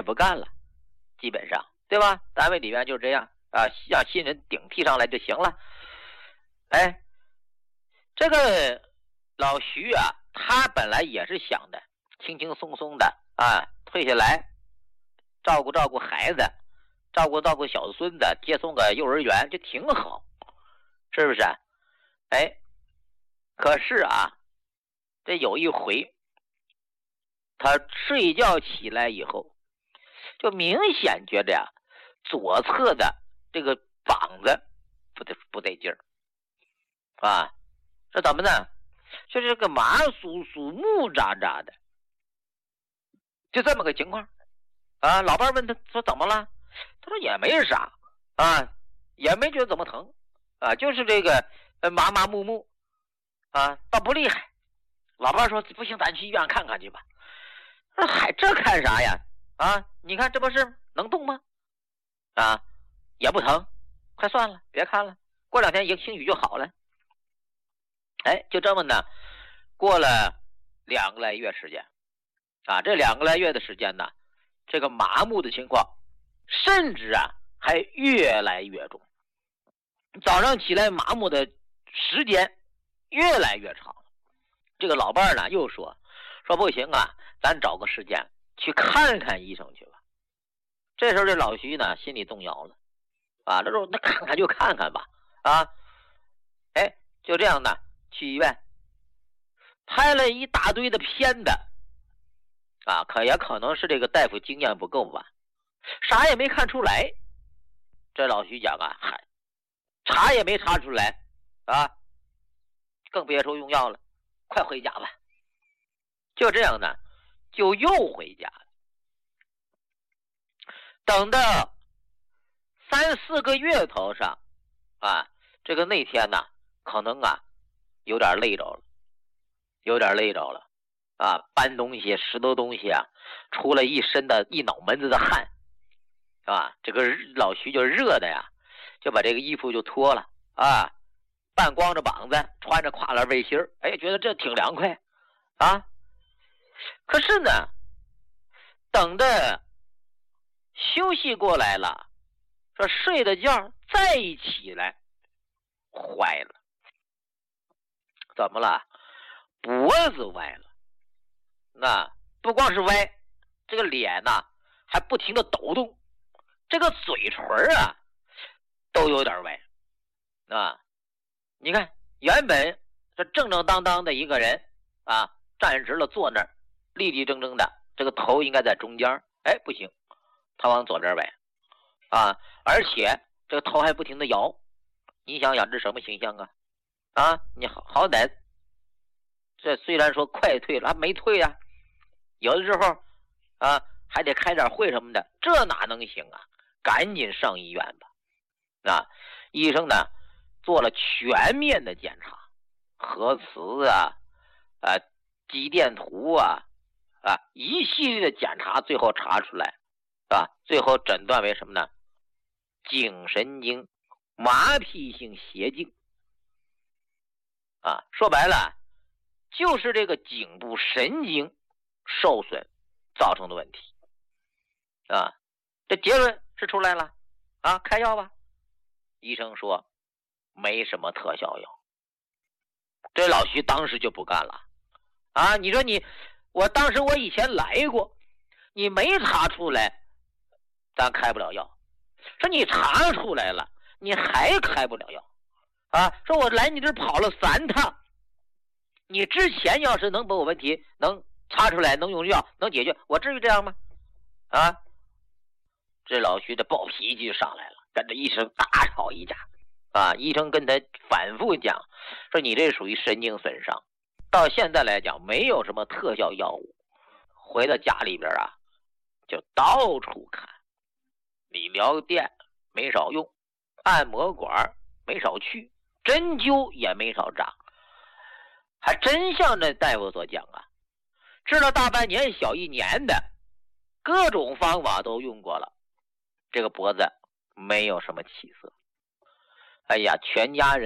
不干了，基本上，对吧？单位里面就这样啊，让新人顶替上来就行了。哎，这个老徐啊，他本来也是想的轻轻松松的啊，退下来照顾照顾孩子，照顾照顾小孙子，接送个幼儿园就挺好，是不是？哎，可是啊，这有一回他睡觉起来以后，就明显觉得呀，左侧的这个膀子不得劲儿啊，这怎么呢？就这个麻酥酥、木渣渣的，就这么个情况啊。老伴问他说怎么了？他说也没啥啊，也没觉得怎么疼啊，就是这个麻麻木木啊，倒不厉害。老伴说不行，咱去医院看看去吧。嗨，这看啥呀？啊，你看这不是能动吗？啊，也不疼，快算了，别看了，过2天兴许就好了。哎，就这么呢，过了2个来月时间啊，这2个来月的时间呢，这个麻木的情况甚至啊还越来越重，早上起来麻木的时间越来越长。这个老伴呢又说不行啊，咱找个时间去看看医生去吧。这时候这老徐呢心里动摇了啊，他说那看看就看看吧啊。哎，就这样呢去医院拍了一大堆的片子啊，也可能是这个大夫经验不够吧，啥也没看出来。这老徐讲啊，嗨，查也没查出来啊，更别说用药了，快回家吧。就这样呢，就又回家了。等到3、4个月头上啊，这个那天呢，可能啊有点累着了啊，搬东西拾掇东西啊，出了一脑门子的汗啊，这个老徐就热的呀，就把这个衣服就脱了啊，半光着膀子，穿着跨栏背心，哎，觉得这挺凉快啊。可是呢，等的休息过来了，说睡的觉再一起来，坏了，怎么了？脖子歪了。那不光是歪，这个脸呢还不停的抖动，这个嘴唇啊都有点歪啊。你看，原本这正正当当的一个人啊，站直了坐那儿，立立正正的，这个头应该在中间，哎，不行，他往左边歪啊，而且这个头还不停的摇。你想想这什么形象啊？啊，你好歹这虽然说快退了，还没退啊，有的时候啊还得开点会什么的，这哪能行啊？赶紧上医院吧。啊，医生呢做了全面的检查，核磁啊，肌电图啊，一系列的检查，最后查出来啊，最后诊断为什么呢？颈神经麻痹性斜颈啊，说白了就是这个颈部神经受损造成的问题啊。这结论是出来了啊，开药吧。医生说没什么特效药。这老徐当时就不干了啊！你说当时我以前来过，你没查出来，咱开不了药。说你查出来了，你还开不了药啊！说我来你这跑了3趟，你之前要是能把我问题能查出来，能用药能解决，我至于这样吗？啊！这老徐的暴脾气就上来了，跟着医生大吵一架啊！医生跟他反复讲说，你这属于神经损伤，到现在来讲没有什么特效药物。回到家里边啊，就到处看，理疗店没少用，按摩馆没少去，针灸也没少扎，还真像这大夫所讲啊，治了大半年小1年的，各种方法都用过了，这个脖子没有什么起色。哎呀，全家人